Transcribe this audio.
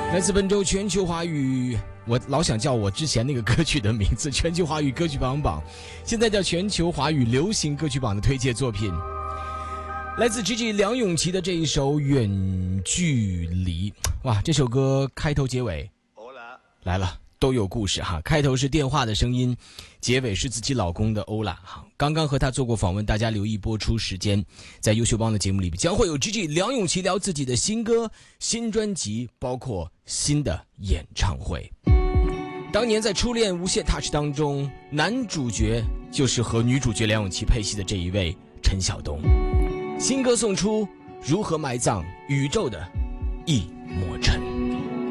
来自本周全球华语，我老想叫我之前那个歌曲的名字，全球华语歌曲排行榜，现在叫全球华语流行歌曲榜的推荐作品，来自 Gigi 梁咏琪的这一首《远距离》。哇，这首歌开头结尾来了，都有故事哈。开头是电话的声音，结尾是自己老公的欧拉哈。刚刚和他做过访问，大家留意播出时间，在优秀帮的节目里将会有 Gigi 梁咏琪聊自己的新歌、新专辑，包括新的演唱会。当年在《初恋无限 Touch》当中，男主角就是和女主角梁咏琪配戏的这一位陈晓东。新歌送出，如何埋葬宇宙的一抹尘。